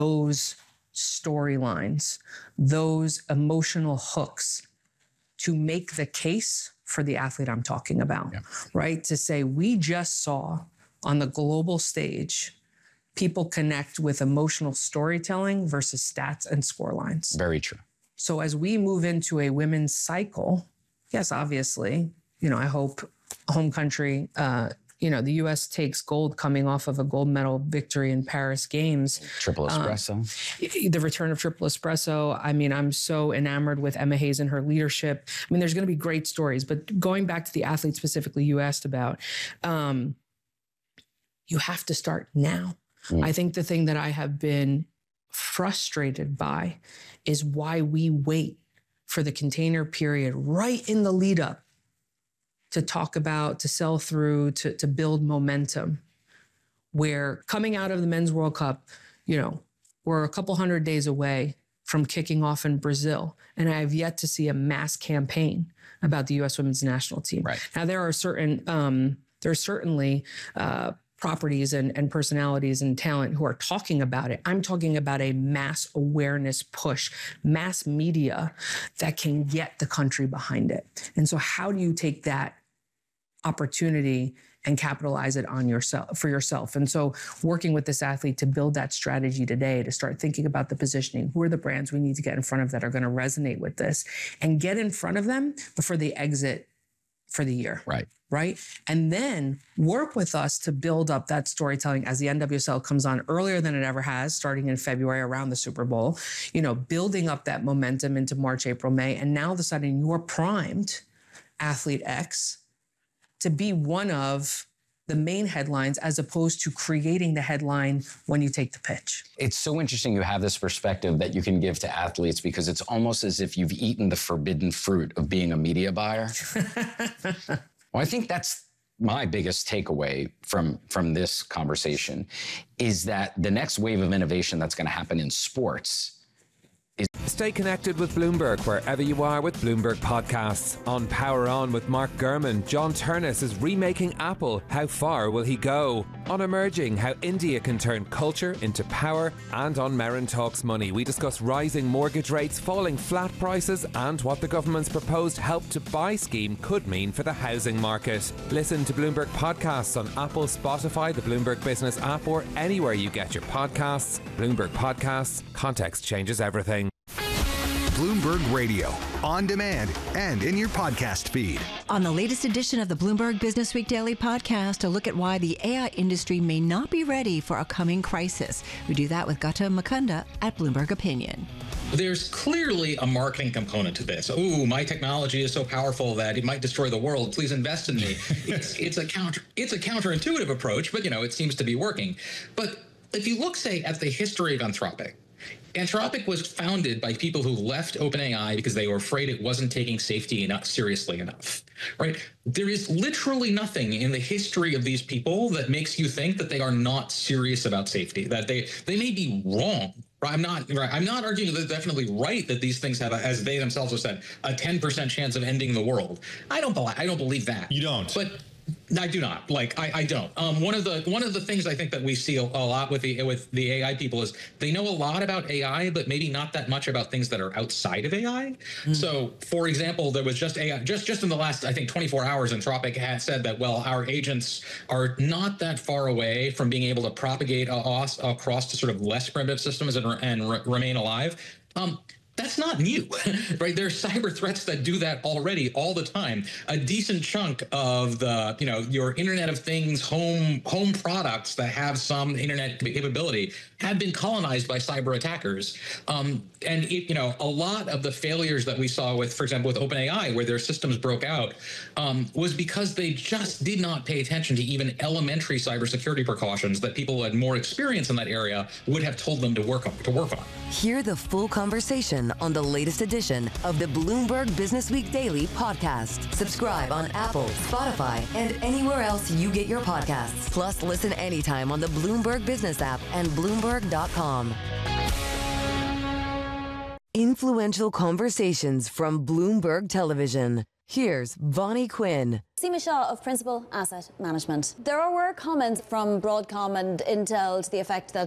those storylines, those emotional hooks to make the case for the athlete I'm talking about, right? To say, we just saw on the global stage, people connect with emotional storytelling versus stats and score lines. Very true. So as we move into a women's cycle, yes, obviously, I hope home country, the U.S. takes gold coming off of a gold medal victory in Paris Games. Triple espresso. The return of triple espresso. I mean, I'm so enamored with Emma Hayes and her leadership. I mean, there's going to be great stories, but going back to the athlete specifically you asked about, you have to start now. I think the thing that I have been frustrated by is why we wait for the container period right in the lead up to talk about, to sell through, to build momentum. Where coming out of the Men's World Cup, we're a couple hundred days away from kicking off in Brazil. And I have yet to see a mass campaign about the U.S. women's national team. Right. Now, there are certainly properties and personalities and talent who are talking about it. I'm talking about a mass awareness push, mass media that can get the country behind it. And so how do you take that opportunity and capitalize it on for yourself? And so working with this athlete to build that strategy today, to start thinking about the positioning, who are the brands we need to get in front of that are going to resonate with this, and get in front of them before they exit for the year. Right? And then work with us to build up that storytelling as the NWSL comes on earlier than it ever has, starting in February around the Super Bowl, building up that momentum into March, April, May. And now all of a sudden you're primed, Athlete X, to be one of the main headlines as opposed to creating the headline when you take the pitch. It's so interesting you have this perspective that you can give to athletes, because it's almost as if you've eaten the forbidden fruit of being a media buyer. Well, I think that's my biggest takeaway from this conversation, is that the next wave of innovation that's going to happen in sports is... Stay connected with Bloomberg wherever you are with Bloomberg Podcasts. On Power On with Mark Gurman, John Turnus is remaking Apple. How far will he go? On Emerging, how India can turn culture into power. And on Merrin Talks Money, we discuss rising mortgage rates, falling flat prices, and what the government's proposed Help to Buy scheme could mean for the housing market. Listen to Bloomberg Podcasts on Apple, Spotify, the Bloomberg Business app, or anywhere you get your podcasts. Bloomberg Podcasts. Context changes everything. Bloomberg Radio, on demand and in your podcast feed. On the latest edition of the Bloomberg Business Week Daily Podcast, a look at why the AI industry may not be ready for a coming crisis. We do that with Gautam Mukunda at Bloomberg Opinion. There's clearly a marketing component to this. Ooh, my technology is so powerful that it might destroy the world. Please invest in me. It's a counterintuitive approach, but it seems to be working. But if you look, say, at the history of Anthropic, Anthropic was founded by people who left OpenAI because they were afraid it wasn't taking safety seriously enough, right? There is literally nothing in the history of these people that makes you think that they are not serious about safety, that they may be wrong. I'm not arguing that they're definitely right that these things have, as they themselves have said, a 10% chance of ending the world. I don't believe that. You don't. But I do not. I don't. One of the things I think that we see a lot with the AI people is they know a lot about AI, but maybe not that much about things that are outside of AI. So, for example, there was just AI just in the last, I think, 24 hours, Anthropic had said that, well, our agents are not that far away from being able to propagate across to sort of less primitive systems and remain alive. That's not new, right? There's cyber threats that do that already all the time. A decent chunk of the, your Internet of Things home products that have some internet capability have been colonized by cyber attackers. And a lot of the failures that we saw with, for example, with OpenAI, where their systems broke out, was because they just did not pay attention to even elementary cybersecurity precautions that people who had more experience in that area would have told them to work on. Hear the full conversation on the latest edition of the Bloomberg Business Week Daily Podcast. Subscribe on Apple, Spotify, and anywhere else you get your podcasts. Plus, listen anytime on the Bloomberg Business app and Bloomberg.com. Influential conversations from Bloomberg Television. Here's Vonnie Quinn. Seema Shah of Principal Asset Management. There were comments from Broadcom and Intel to the effect that